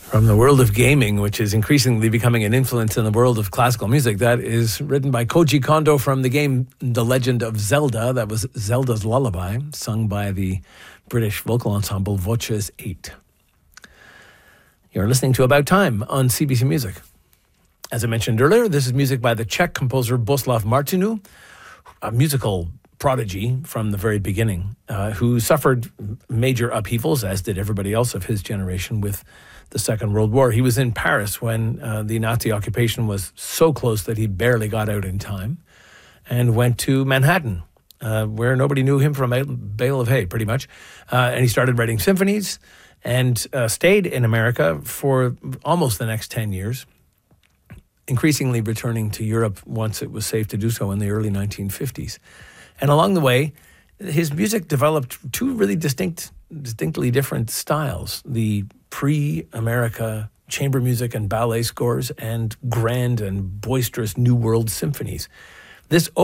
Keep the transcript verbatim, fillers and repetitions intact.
From the world of gaming, which is increasingly becoming an influence in the world of classical music. That is written by Koji Kondo from the game The Legend of Zelda. That was Zelda's Lullaby, sung by the British vocal ensemble Voces eight. You're listening to About Time on C B C Music. As I mentioned earlier, this is music by the Czech composer Bohuslav Martinů, a musical prodigy from the very beginning, uh, who suffered major upheavals, as did everybody else of his generation, with the Second World War. He was in Paris when uh, the Nazi occupation was so close that he barely got out in time, and went to Manhattan, uh, where nobody knew him from a bale of hay, pretty much. Uh, and he started writing symphonies and uh, stayed in America for almost the next ten years, increasingly returning to Europe once it was safe to do so in the early nineteen fifties. And along the way, his music developed two really distinct, distinctly different styles: the pre-America chamber music and ballet scores, and grand and boisterous New World symphonies. This